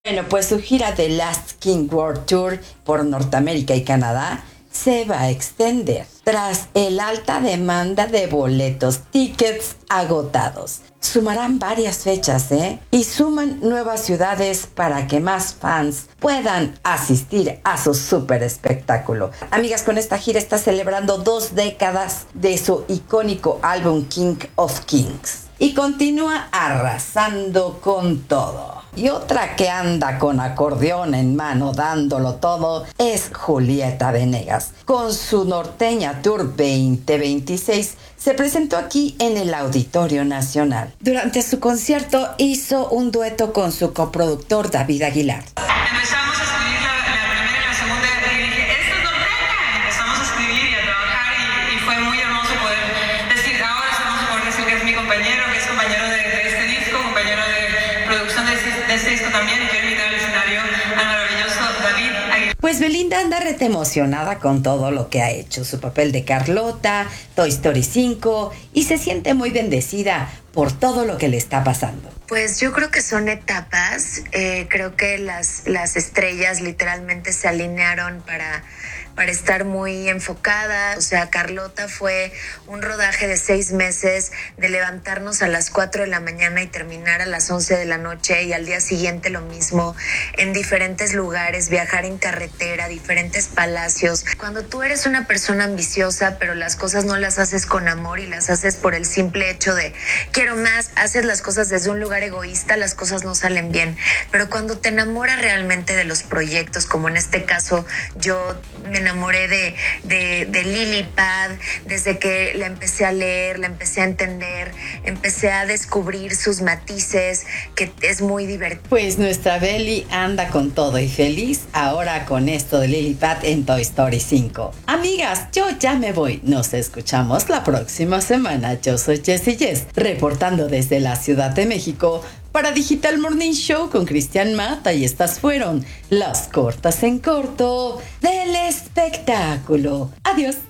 Bueno, pues su gira de Last King World Tour por Norteamérica y Canadá se va a extender tras el alta demanda de boletos, tickets agotados. Sumarán varias fechas, y suman nuevas ciudades para que más fans puedan asistir a su super espectáculo. Amigas, con esta gira está celebrando 2 décadas de su icónico álbum King of Kings y continúa arrasando con todo. Y otra que anda con acordeón en mano dándolo todo es Julieta Venegas. Con su Norteña Tour 2026 se presentó aquí en el Auditorio Nacional. Durante su concierto hizo un dueto con su coproductor David Aguilar. Empezamos a escribir la primera y la segunda y dije, ¡esto es Norteña! Empezamos a escribir y a trabajar y fue muy hermoso poder decir, ahora es hermoso poder decir que es mi compañero, que es compañero de este disco, compañero de producción de este disco también, y quiero invitar al escenario al maravilloso David Aguilar. Pues Belinda anda rete emocionada con todo lo que ha hecho, su papel de Carlota, Toy Story 5, y se siente muy bendecida por todo lo que le está pasando. Pues yo creo que son etapas, creo que las estrellas literalmente se alinearon para estar muy enfocada. O sea, Carlota fue un rodaje de 6 meses, de levantarnos a las 4 de la mañana y terminar a las 11 de la noche, y al día siguiente lo mismo, en diferentes lugares, viajar en carretera, diferentes palacios. Cuando tú eres una persona ambiciosa, pero las cosas no las haces con amor y las haces por el simple hecho de quiero más, haces las cosas desde un lugar egoísta, las cosas no salen bien. Pero cuando te enamoras realmente de los proyectos, como en este caso yo me enamoré de Lily Pad, desde que la empecé a leer, la empecé a entender, empecé a descubrir sus matices, que es muy divertido. Pues nuestra Beli anda con todo y feliz ahora con esto de Lily Pad en Toy Story 5. Amigas, yo ya me voy. Nos escuchamos la próxima semana. Yo soy Jessie Jess, reportando desde la Ciudad de México para Digital Morning Show con Cristian Mata, y estas fueron las cortas en corto del espectáculo. Adiós.